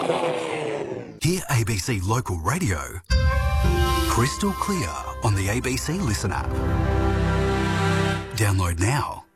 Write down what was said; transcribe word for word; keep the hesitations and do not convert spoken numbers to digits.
Hear A B C Local Radio crystal clear on the A B C Listen app. Download now.